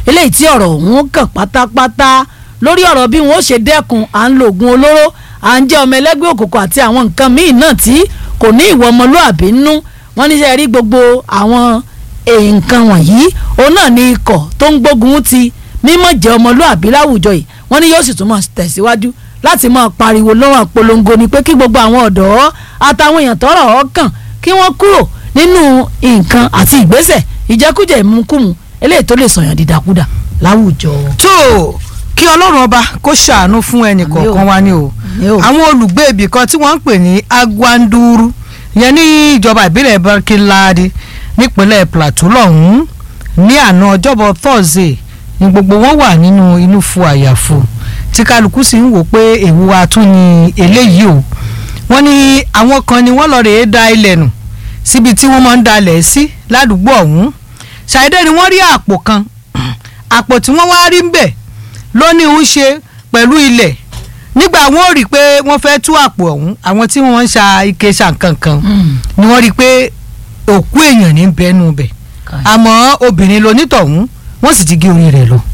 eléyìí tí ọ̀rọ̀ òun kàn pátápátá lórí ọ̀rọ̀ bí wọ́n ó ṣe dẹ́kun à ń lo oògùn olóró à ń jẹ́ ọmọ ẹlẹ́gbẹ́ òkùnkùn àti àwọn nǹkan míì náà tí kò ní ìwọ ọmọlúàbí nínú. wọ́n ní sẹ́ rí gbogbo àwọn nǹkan wọ̀nyí òun náà ní ikọ̀ tó ń gbógun ti mímọ̀ jẹ́ ọmọlúàbí láwùjọ yìí. wọ́n ní yóò sì tún máa tẹ̀síwájú láti máa pariwo lọ́wọ́ àpolongo ni pé kí gbogbo àwọn ọ̀dọ́ àtàwọn èèyàn tọ́rọ̀ ọkàn kí wọ́n kúrò nínú nǹkan àti ìgbésẹ̀ ìjẹkújẹ ìmúkùmù eléyìí tó lè sọ̀yàn dìdàkudà láwùjọ. tó kí ọlọ́run ọba kó ṣàánú fún ẹnì kọ̀ọ̀kan wa ni o àwọn olùgbé ibì kan tí wọ́n ń pè ní Agwanduru yẹn ní ìjọba ìbílẹ̀ Barkin-Ladi nípínlẹ̀ Plateau lọ́hùn-ún ní àná ọjọ́bọ̀ Thursday ni gbogbo wọn wà nínú inú fu àyàfu tí kálukú sì ń wò pé èwo wa tún ni eléyìí o. wọ́n ní àwọn kan ni wọ́n lọ rèé da ilẹ̀ nù síbi tí wọ́n máa ń dalẹ̀ sí ládùúgbò ọ̀hún. ṣàìdẹ́ ni wọ́n rí àpò kan àpò tí wọ́n wá rí ń bẹ̀ ló ní ń ṣe pẹ̀lú ilẹ̀. nígbà wọ́n rí i pé wọ́n fẹ́ tú àpò ọ̀hún àwọn tí wọ́n ń ṣa ike ṣàǹkankan ni wọ́n rí i pé òkú èèyàn ní bẹ́ẹ̀nù bẹ̀ àmọ́ obìnrin lonítọ̀hún wọ́n sì ti gé orí rẹ̀ lọ.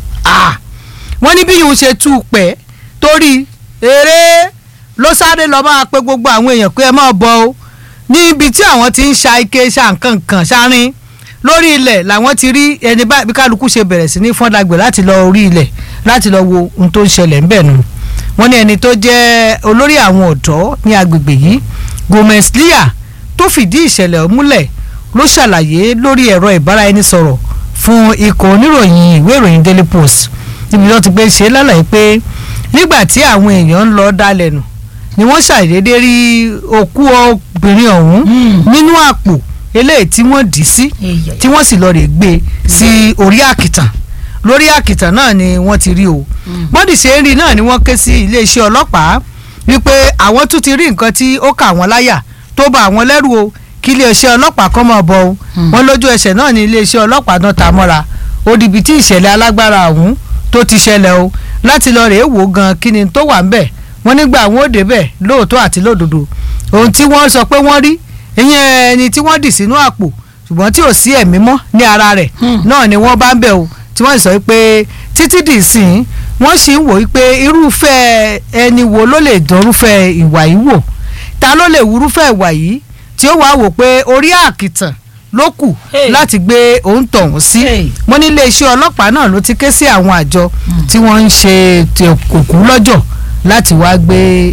wọ́n ní bí yòó ṣe tú pẹ́ torí eré ló sáré lọ máa pe gbogbo àwọn èèyàn pé ẹ máa bọ̀ o níbi tí àwọn ti ń ṣa ike ṣàǹkankan ṣáárín lórí ilẹ̀ làwọn ti rí ẹni bí kálukú ṣe bẹ̀rẹ̀ sí ní fọ́ndàgbẹ̀ láti lọ orí ilẹ̀ láti lọ wo ohun tó ń ṣẹlẹ̀ ń bẹ̀ nù. wọ́n ní ẹni tó jẹ́ olórí àwọn ọ̀dọ́ ní agbègbè yìí Gomez Leah tó fìdí ìṣẹ̀lẹ̀ múlẹ̀ ló ṣàlàyé lórí ẹ̀rọ ìbáraẹnisọ̀rọ̀ fún ikọ̀ oníròyìn ìwé ìròyìn Daily Post níbi tó ti gbé ṣe lálàyé pé nígbà tí àwọn èèyàn ń lọ dálẹ̀ nù ni wọ́n ṣàdédé rí òkú obìnrin ọ̀hún nínú àpò eléyìí tí wọ́n dì sí tí wọ́n sì lọ rè gbé sí orí àkìtàn lórí àkìtàn náà ni wọ́n ti rí o bọ́dì ṣe ń rí náà ni wọ́n ké sí iléeṣẹ́ ọlọ́pàá wípé àwọn tún ti rí nǹkan tí ó kà wọ́n láyà tó bà wọ́n lẹ́rù o kí iléeṣẹ́ ọlọ́pàá kọ́ mọ̀ bọ́ o wọ́n lójú ẹsẹ̀ náà ni iléeṣẹ́ ọlọ́pàá náà ta mọ́ra ó dìbì tí ìṣẹ̀lẹ̀ alágbára ọ̀hún tó ti ṣẹlẹ̀ o láti lọ rèé wò gan kí ni tó wà ń bẹ̀ wọ́n nígbà àwọn òde bẹ̀ lóòótọ́ àti lódodo ohun tí wọ́n sọ pé wọ́n rí ìyẹn ẹni tí wọ́n dì sínú àpò ṣùgbọ́n tí ò sí ẹ̀mí mọ́ ní ara rẹ̀ náà ni wọ́n bá ń bẹ̀ o tí wọ́n sọ pé títí dì sín wọ́n sì ń wò pé irúfẹ́ ẹni wo ló lè dánrúfẹ́ ìwà yìí wò ta ló lè wúrúfẹ́ ìwà yìí tí ó wàá wò pé orí àkìtàn ló kù láti gbé òun tọ̀hún sí. wọ́n ní iléeṣẹ́ ọlọ́pàá náà ló ti ké sí àwọn àjọ tí wọ́n ń ṣe òkú lọ́jọ́ láti wá gbé